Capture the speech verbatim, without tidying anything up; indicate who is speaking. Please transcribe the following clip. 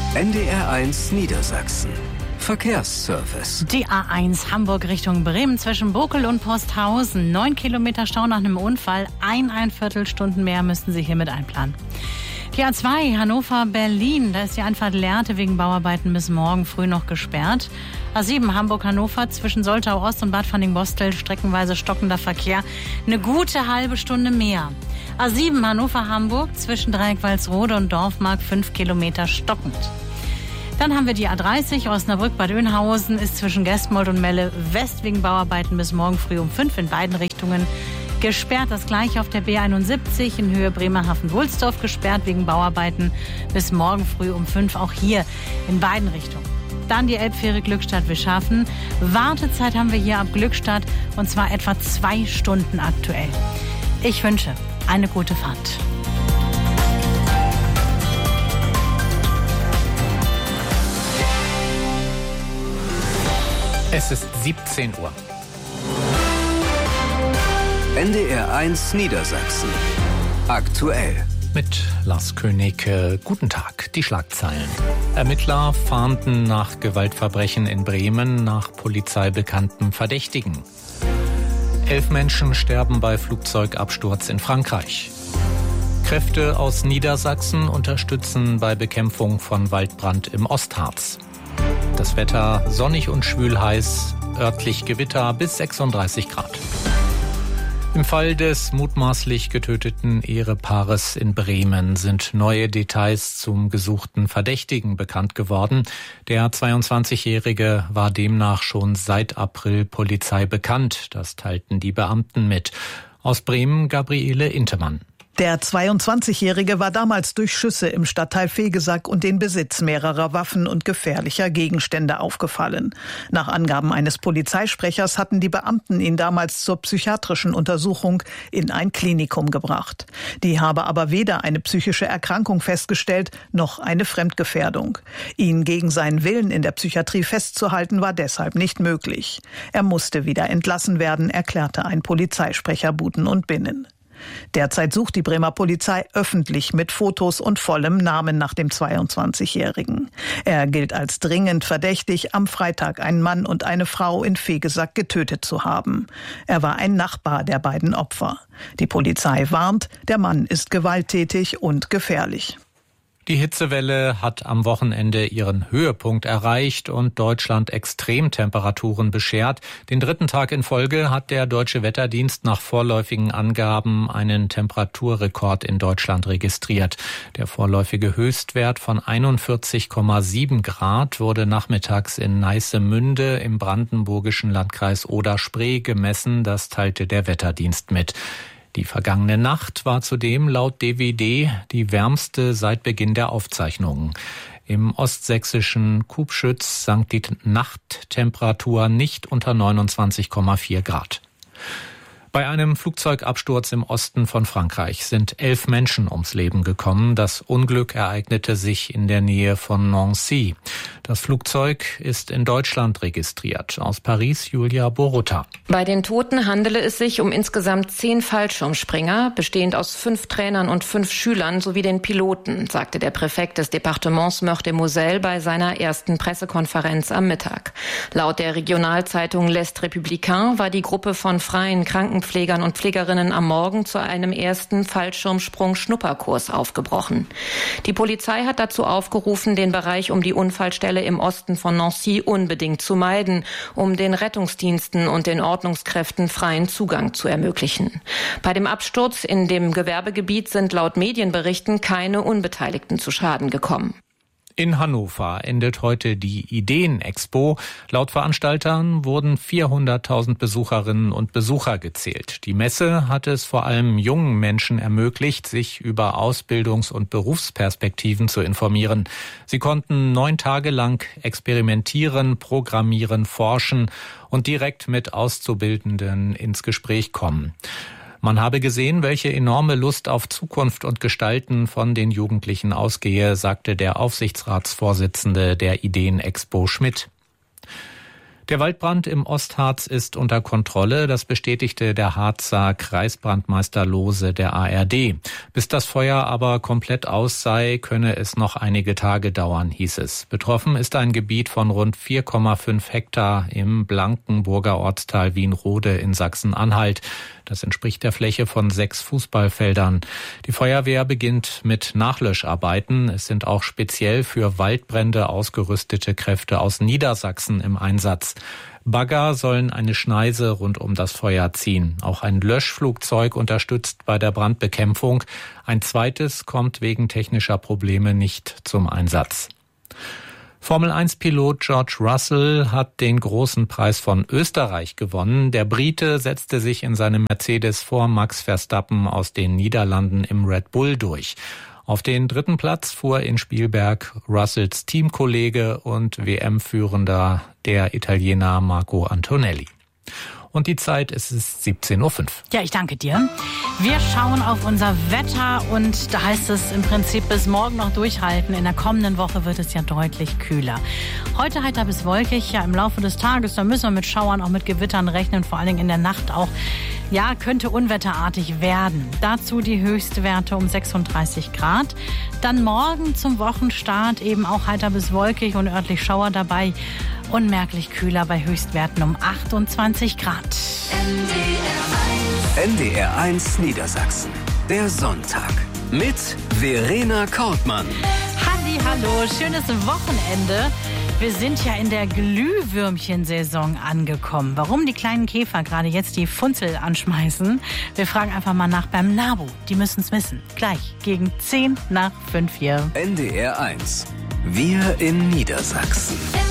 Speaker 1: N D R eins Niedersachsen. Verkehrsservice.
Speaker 2: Die A eins Hamburg Richtung Bremen zwischen Bokel und Posthausen. Neun Kilometer Stau nach einem Unfall. Eineinviertel Stunden mehr müssten Sie hiermit einplanen. Die A zwei Hannover-Berlin, da ist die Einfahrt Lehrte wegen Bauarbeiten bis morgen früh noch gesperrt. A sieben Hamburg-Hannover zwischen Soltau-Ost und Bad Fanning-Bostel streckenweise stockender Verkehr. Eine gute halbe Stunde mehr. A sieben Hannover-Hamburg zwischen Dreieck-Walsrode und Dorfmark fünf Kilometer stockend. Dann haben wir die A dreißig Osnabrück-Bad Oeynhausen ist zwischen Gestmold und Melle West wegen Bauarbeiten bis morgen früh um fünf in beiden Richtungen gesperrt. Das gleiche auf der B einundsiebzig in Höhe Bremerhaven-Wulsdorf gesperrt wegen Bauarbeiten bis morgen früh um fünf, auch hier in beiden Richtungen. Dann die Elbfähre Glückstadt-Wischhafen. Wartezeit haben wir hier ab Glückstadt und zwar etwa zwei Stunden aktuell. Ich wünsche eine gute Fahrt.
Speaker 3: Es ist siebzehn Uhr.
Speaker 1: N D R eins Niedersachsen. Aktuell.
Speaker 3: Mit Lars König. Guten Tag. Die Schlagzeilen. Ermittler fahnden nach Gewaltverbrechen in Bremen nach polizeibekanntem Verdächtigen. Elf Menschen sterben bei Flugzeugabsturz in Frankreich. Kräfte aus Niedersachsen unterstützen bei Bekämpfung von Waldbrand im Ostharz. Das Wetter sonnig und schwül heiß, örtlich Gewitter bis sechsunddreißig Grad. Im Fall des mutmaßlich getöteten Ehepaares in Bremen sind neue Details zum gesuchten Verdächtigen bekannt geworden. Der zweiundzwanzigjährige war demnach schon seit April Polizei bekannt. Das teilten die Beamten mit. Aus Bremen Gabriele Intemann.
Speaker 4: Der zweiundzwanzigjährige war damals durch Schüsse im Stadtteil Fegesack und den Besitz mehrerer Waffen und gefährlicher Gegenstände aufgefallen. Nach Angaben eines Polizeisprechers hatten die Beamten ihn damals zur psychiatrischen Untersuchung in ein Klinikum gebracht. Die habe aber weder eine psychische Erkrankung festgestellt, noch eine Fremdgefährdung. Ihn gegen seinen Willen in der Psychiatrie festzuhalten, war deshalb nicht möglich. Er musste wieder entlassen werden, erklärte ein Polizeisprecher Buten und Binnen. Derzeit sucht die Bremer Polizei öffentlich mit Fotos und vollem Namen nach dem zweiundzwanzigjährigen. Er gilt als dringend verdächtig, am Freitag einen Mann und eine Frau in Fegesack getötet zu haben. Er war ein Nachbar der beiden Opfer. Die Polizei warnt, der Mann ist gewalttätig und gefährlich.
Speaker 3: Die Hitzewelle hat am Wochenende ihren Höhepunkt erreicht und Deutschland Extremtemperaturen beschert. Den dritten Tag in Folge hat der Deutsche Wetterdienst nach vorläufigen Angaben einen Temperaturrekord in Deutschland registriert. Der vorläufige Höchstwert von einundvierzig Komma sieben Grad wurde nachmittags in Neissemünde im brandenburgischen Landkreis Oder-Spree gemessen. Das teilte der Wetterdienst mit. Die vergangene Nacht war zudem laut D W D die wärmste seit Beginn der Aufzeichnungen. Im ostsächsischen Kubschütz sank die Nachttemperatur nicht unter neunundzwanzig Komma vier Grad. Bei einem Flugzeugabsturz im Osten von Frankreich sind elf Menschen ums Leben gekommen. Das Unglück ereignete sich in der Nähe von Nancy. Das Flugzeug ist in Deutschland registriert. Aus Paris Julia Borutta.
Speaker 5: Bei den Toten handele es sich um insgesamt zehn Fallschirmspringer, bestehend aus fünf Trainern und fünf Schülern sowie den Piloten, sagte der Präfekt des Departements Meurthe-et-Moselle bei seiner ersten Pressekonferenz am Mittag. Laut der Regionalzeitung L'Est Républicain war die Gruppe von freien Krankenpflegern und Pflegerinnen am Morgen zu einem ersten Fallschirmsprung-Schnupperkurs aufgebrochen. Die Polizei hat dazu aufgerufen, den Bereich um die Unfallstelle im Osten von Nancy unbedingt zu meiden, um den Rettungsdiensten und den Ordnungskräften freien Zugang zu ermöglichen. Bei dem Absturz in dem Gewerbegebiet sind laut Medienberichten keine Unbeteiligten zu Schaden gekommen.
Speaker 3: In Hannover endet heute die Ideen-Expo. Laut Veranstaltern wurden vierhunderttausend Besucherinnen und Besucher gezählt. Die Messe hat es vor allem jungen Menschen ermöglicht, sich über Ausbildungs- und Berufsperspektiven zu informieren. Sie konnten neun Tage lang experimentieren, programmieren, forschen und direkt mit Auszubildenden ins Gespräch kommen. Man habe gesehen, welche enorme Lust auf Zukunft und Gestalten von den Jugendlichen ausgehe, sagte der Aufsichtsratsvorsitzende der Ideen-Expo Schmidt. Der Waldbrand im Ostharz ist unter Kontrolle. Das bestätigte der Harzer Kreisbrandmeister Lohse der A R D. Bis das Feuer aber komplett aus sei, könne es noch einige Tage dauern, hieß es. Betroffen ist ein Gebiet von rund vier Komma fünf Hektar im Blankenburger Ortsteil Wienrode in Sachsen-Anhalt. Das entspricht der Fläche von sechs Fußballfeldern. Die Feuerwehr beginnt mit Nachlöscharbeiten. Es sind auch speziell für Waldbrände ausgerüstete Kräfte aus Niedersachsen im Einsatz. Bagger sollen eine Schneise rund um das Feuer ziehen. Auch ein Löschflugzeug unterstützt bei der Brandbekämpfung. Ein zweites kommt wegen technischer Probleme nicht zum Einsatz. Formel eins Pilot George Russell hat den großen Preis von Österreich gewonnen. Der Brite setzte sich in seinem Mercedes vor Max Verstappen aus den Niederlanden im Red Bull durch. Auf den dritten Platz fuhr in Spielberg Russells Teamkollege und W M-Führender der Italiener Marco Antonelli. Und die Zeit ist es siebzehn Uhr fünf.
Speaker 2: Ja, ich danke dir. Wir schauen auf unser Wetter und da heißt es im Prinzip bis morgen noch durchhalten. In der kommenden Woche wird es ja deutlich kühler. Heute heiter bis wolkig, ja im Laufe des Tages, da müssen wir mit Schauern, auch mit Gewittern rechnen, vor allen Dingen in der Nacht auch. Ja, könnte unwetterartig werden. Dazu die Höchstwerte um sechsunddreißig Grad. Dann morgen zum Wochenstart eben auch heiter bis wolkig und örtlich Schauer dabei. Unmerklich kühler bei Höchstwerten um achtundzwanzig Grad.
Speaker 1: N D R eins Niedersachsen. Der Sonntag. Mit Verena Kortmann.
Speaker 2: Halli, hallo, schönes Wochenende. Wir sind ja in der Glühwürmchensaison angekommen. Warum die kleinen Käfer gerade jetzt die Funzel anschmeißen? Wir fragen einfach mal nach beim NABU. Die müssen es wissen. Gleich gegen zehn nach fünf hier.
Speaker 1: N D R eins. Wir in Niedersachsen.